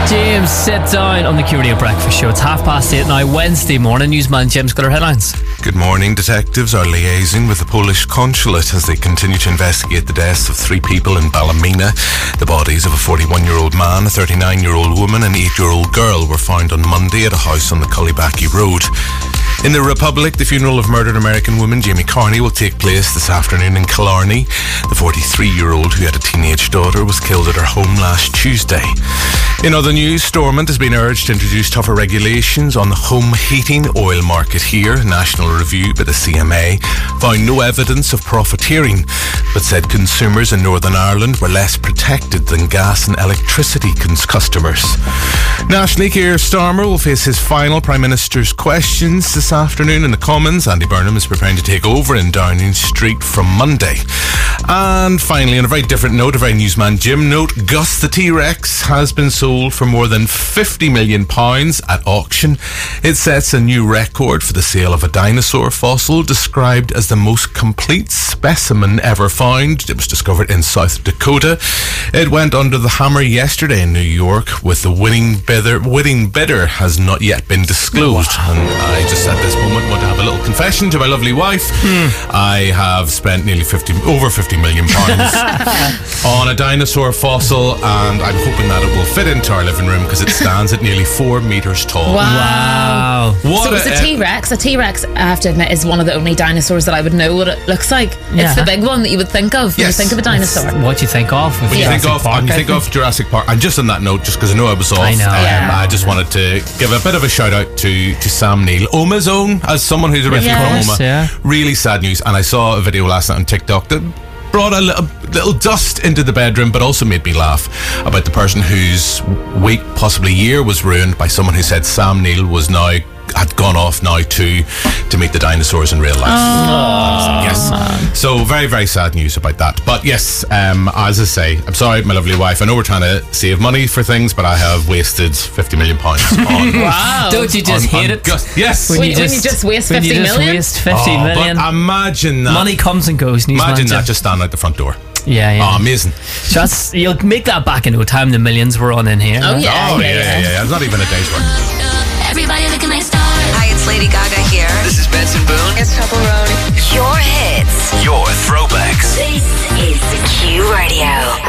James, sit down on the Q Radio Breakfast Show. It's 8:30 now, Wednesday morning. Newsman Jim's got our headlines. Good morning. Detectives are liaising with the Polish consulate as they continue to investigate the deaths of 3 people in Ballymena. The bodies of a 41-year-old man, a 39-year-old woman and an 8-year-old girl were found on Monday at a house on the Cullibackie Road. In the Republic, the funeral of murdered American woman Jamie Carney will take place this afternoon in Killarney. The 43-year-old who had a teenage daughter was killed at her home last Tuesday. In other news, Stormont has been urged to introduce tougher regulations on the home heating oil market here. National review by the CMA found no evidence of profiteering, but said consumers in Northern Ireland were less protected than gas and electricity customers. Nationally, Keir Starmer will face his final Prime Minister's questions this afternoon in the Commons. Andy Burnham is preparing to take over in Downing Street from Monday. And finally, on a very different note, a very Newsman Jim note, Gus the T-Rex has been sold for more than £50 million at auction. It sets a new record for the sale of a dinosaur fossil described as the most complete specimen ever found. It was discovered in South Dakota. It went under the hammer yesterday in New York, with the winning bidder has not yet been disclosed. And I just at this moment want to have a little confession to my lovely wife. I have spent nearly over £50 million on a dinosaur fossil, and I'm hoping that it will fit into our living room because it stands at nearly 4 metres tall. Wow. So it's a T-Rex. A T-Rex, I have to admit, is one of the only dinosaurs that I would know what it looks like. Yeah. It's the big one that you would think of when you think of a dinosaur. What you think of? When you think of Jurassic Park, and just on that note, just because I know I was off, I just wanted to give a bit of a shout out to Sam Neill, Oma's own, as someone who's originally from Oma. Yeah. Really sad news, and I saw a video last night on TikTok that brought a little dust into the bedroom, but also made me laugh, about the person whose week, possibly year, was ruined by someone who said Sam Neill had gone off now to meet the dinosaurs in real life. Yes. So very, very sad news about that. But yes, as I say, I'm sorry, my lovely wife. I know we're trying to save money for things, but I have wasted £50 million on. Wow! Don't you just hate it? Yes. When you just waste 50 million. When you just waste 50 million. But imagine that. Money comes and goes. Imagine that just standing out the front door. Yeah. Oh, amazing. You'll make that back in no time. The millions were on in here. Oh yeah. It's not even a day's work. Everybody look at my star. Hi, it's Lady Gaga here. This is Benson Boone. It's Pepperoni. Your hits. Your throwbacks. This is Q Radio.